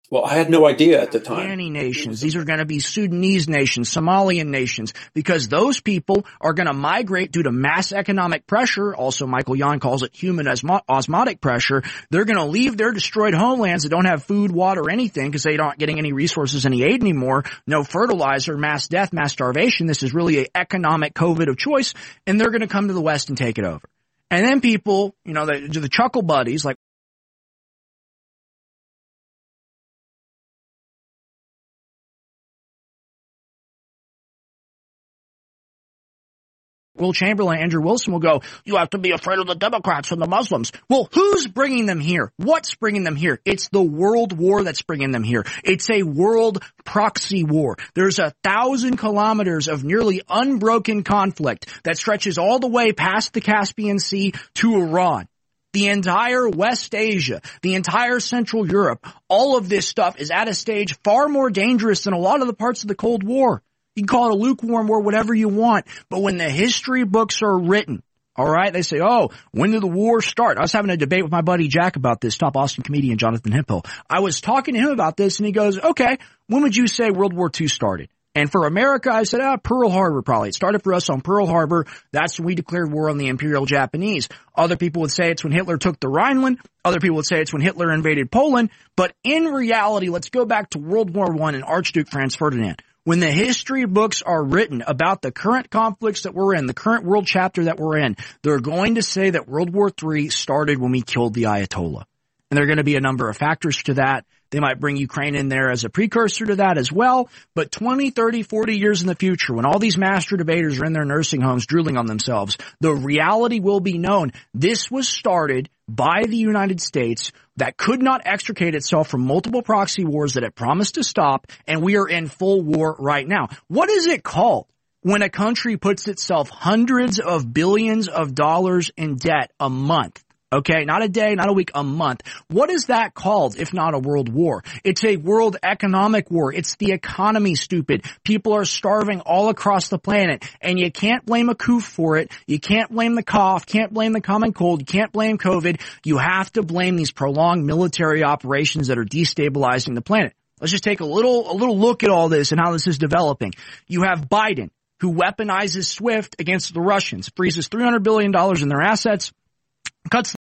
Well, I had no idea at the time. Afghani nations. These are going to be Sudanese nations, Somalian nations, because those people are going to migrate due to mass economic pressure. Also, Michael Yon calls it human osmotic pressure. They're going to leave their destroyed homelands that don't have food, water, anything because they're not getting any resources, any aid anymore. No fertilizer, mass death, mass starvation. This is really an economic COVID of choice, and they're going to come to the West and take it over. And then people, the chuckle buddies like Will Chamberlain, Andrew Wilson will go, you have to be afraid of the Democrats and the Muslims. Well, who's bringing them here? What's bringing them here? It's the world war that's bringing them here. It's a world proxy war. There's 1,000 kilometers of nearly unbroken conflict that stretches all the way past the Caspian Sea to Iran. The entire West Asia, the entire Central Europe, all of this stuff is at a stage far more dangerous than a lot of the parts of the Cold War. You can call it a lukewarm war, whatever you want. But when the history books are written, all right, they say, oh, when did the war start? I was having a debate with my buddy Jack about this, top Austin comedian Jonathan Hemphill. I was talking to him about this, and he goes, okay, when would you say World War II started? And for America, I said, Pearl Harbor probably. It started for us on Pearl Harbor. That's when we declared war on the Imperial Japanese. Other people would say it's when Hitler took the Rhineland. Other people would say it's when Hitler invaded Poland. But in reality, let's go back to World War I and Archduke Franz Ferdinand. When the history books are written about the current conflicts that we're in, the current world chapter that we're in, they're going to say that World War III started when we killed the Ayatollah. And there are going to be a number of factors to that. They might bring Ukraine in there as a precursor to that as well. But 20, 30, 40 years in the future, when all these master debaters are in their nursing homes drooling on themselves, the reality will be known. This was started by the United States that could not extricate itself from multiple proxy wars that it promised to stop, and we are in full war right now. What is it called when a country puts itself hundreds of billions of dollars in debt a month? Okay, not a day, not a week, a month. What is that called if not a world war? It's a world economic war. It's the economy, stupid. People are starving all across the planet, and you can't blame a coup for it. You can't blame the cough, can't blame the common cold, you can't blame COVID. You have to blame these prolonged military operations that are destabilizing the planet. Let's just take a little look at all this and how this is developing. You have Biden, who weaponizes SWIFT against the Russians, freezes $300 billion in their assets, cuts